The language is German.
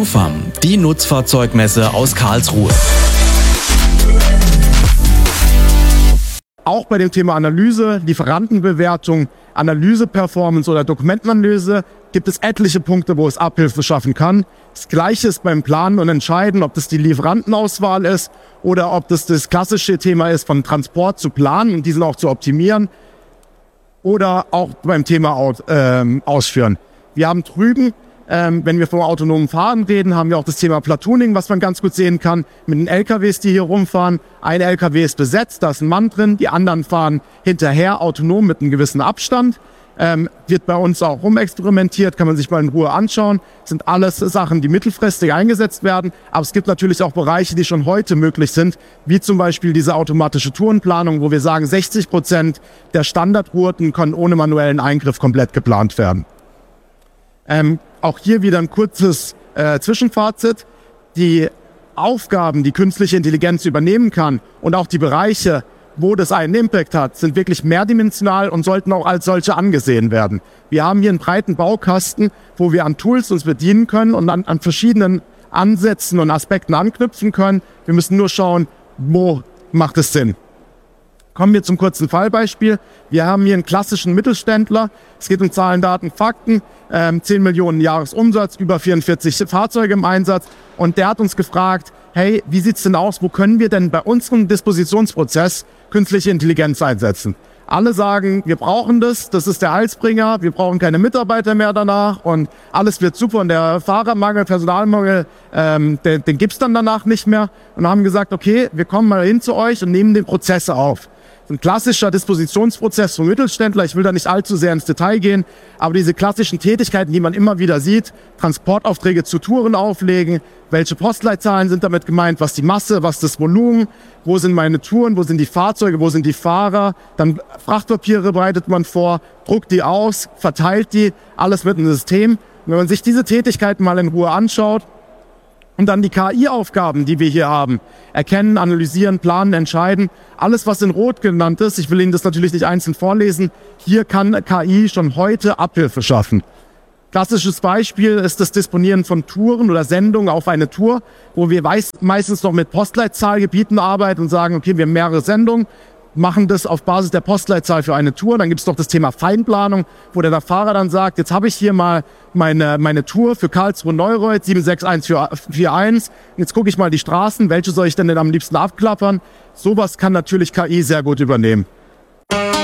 NUFAM, die Nutzfahrzeugmesse aus Karlsruhe. Auch bei dem Thema Analyse, Lieferantenbewertung, Analyse-Performance oder Dokumentenanalyse gibt es etliche Punkte, wo es Abhilfe schaffen kann. Das Gleiche ist beim Planen und Entscheiden, ob das die Lieferantenauswahl ist oder ob das klassische Thema ist, von Transport zu planen und diesen auch zu optimieren oder auch beim Thema Ausführen. Wir haben drüben, wenn wir vom autonomen Fahren reden, haben wir auch das Thema Platooning, was man ganz gut sehen kann, mit den LKWs, die hier rumfahren. Ein LKW ist besetzt, da ist ein Mann drin, die anderen fahren hinterher autonom mit einem gewissen Abstand. Wird bei uns auch rumexperimentiert, kann man sich mal in Ruhe anschauen. Das sind alles Sachen, die mittelfristig eingesetzt werden. Aber es gibt natürlich auch Bereiche, die schon heute möglich sind, wie zum Beispiel diese automatische Tourenplanung, wo wir sagen, 60% der Standardrouten können ohne manuellen Eingriff komplett geplant werden. Auch hier wieder ein kurzes Zwischenfazit. Die Aufgaben, die künstliche Intelligenz übernehmen kann und auch die Bereiche, wo das einen Impact hat, sind wirklich mehrdimensional und sollten auch als solche angesehen werden. Wir haben hier einen breiten Baukasten, wo wir an Tools uns bedienen können und an verschiedenen Ansätzen und Aspekten anknüpfen können. Wir müssen nur schauen, wo macht es Sinn. Kommen wir zum kurzen Fallbeispiel. Wir haben hier einen klassischen Mittelständler. Es geht um Zahlen, Daten, Fakten. 10 Millionen Jahresumsatz, über 44 Fahrzeuge im Einsatz. Und der hat uns gefragt, hey, wie sieht's denn aus? Wo können wir denn bei unserem Dispositionsprozess künstliche Intelligenz einsetzen? Alle sagen, wir brauchen das ist der Heilsbringer, wir brauchen keine Mitarbeiter mehr danach und alles wird super und der Fahrermangel, Personalmangel, den gibt's dann danach nicht mehr. Und haben gesagt, okay, wir kommen mal hin zu euch und nehmen den Prozesse auf. Ein klassischer Dispositionsprozess vom Mittelständler, ich will da nicht allzu sehr ins Detail gehen, aber diese klassischen Tätigkeiten, die man immer wieder sieht, Transportaufträge zu Touren auflegen, welche Postleitzahlen sind damit gemeint, was die Masse, was das Volumen, wo sind meine Touren, wo sind die Fahrzeuge, wo sind die Fahrer, dann Frachtpapiere bereitet man vor, druckt die aus, verteilt die, alles mit einem System. Und wenn man sich diese Tätigkeiten mal in Ruhe anschaut, und dann die KI-Aufgaben, die wir hier haben. Erkennen, analysieren, planen, entscheiden. Alles, was in Rot genannt ist, ich will Ihnen das natürlich nicht einzeln vorlesen, hier kann KI schon heute Abhilfe schaffen. Klassisches Beispiel ist das Disponieren von Touren oder Sendungen auf eine Tour, wo wir meistens noch mit Postleitzahlgebieten arbeiten und sagen, okay, wir haben mehrere Sendungen, machen das auf Basis der Postleitzahl für eine Tour. Dann gibt es noch das Thema Feinplanung, wo der Fahrer dann sagt, jetzt habe ich hier mal meine Tour für Karlsruhe-Neureuth 76141. Jetzt gucke ich mal die Straßen, welche soll ich denn am liebsten abklappern? Sowas kann natürlich KI sehr gut übernehmen.